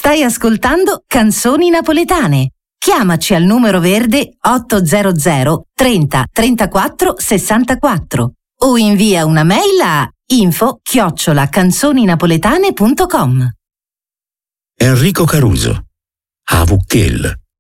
Stai ascoltando Canzoni Napoletane. Chiamaci al numero verde 800 30 34 64 o invia una mail a info@canzoninapoletane.com. Enrico Caruso, A Vucchel.